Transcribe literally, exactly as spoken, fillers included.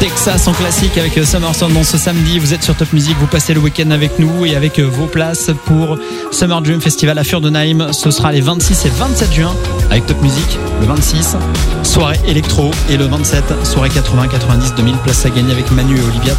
Texas en classique avec Summer Sun ce samedi. Vous êtes sur Top Music, vous passez le week-end avec nous et avec vos places pour Summer Dream Festival à Furdenheim. Ce sera les vingt-six et vingt-sept juin avec Top Music. Le vingt-six, soirée électro, et le vingt-sept, soirée quatre-vingts quatre-vingt-dix deux mille places à gagner avec Manu et Olivia